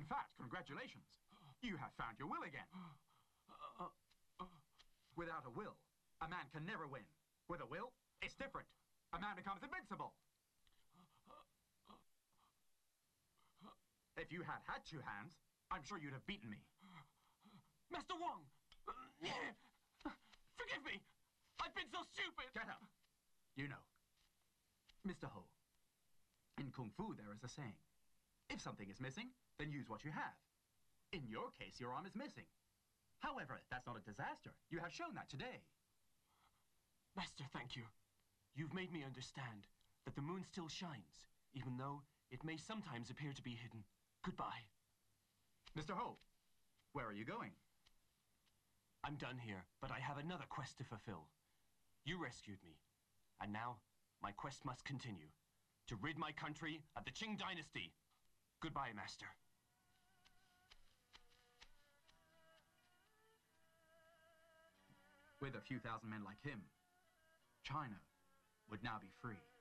In fact, congratulations. You have found your will again. Without a will, a man can never win. With a will, it's different. A man becomes invincible. If you had 2 hands, I'm sure you'd have beaten me. Master Wong! Forgive me! I've been so stupid! Get up. You know. Mr. Ho, in Kung Fu there is a saying. If something is missing, then use what you have. In your case, your arm is missing. However, that's not a disaster. You have shown that today. Master, thank you. You've made me understand that the moon still shines, even though it may sometimes appear to be hidden. Goodbye. Mr. Ho, where are you going? I'm done here, but I have another quest to fulfill. You rescued me, and now my quest must continue, to rid my country of the Qing dynasty. Goodbye, Master. With a few thousand men like him, China would now be free.